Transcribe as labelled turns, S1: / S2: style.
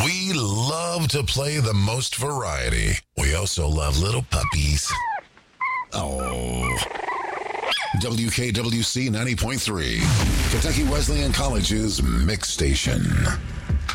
S1: We love to play the most variety. We also love little puppies. Oh. WKWC 90.3, Kentucky Wesleyan College's Mix Station.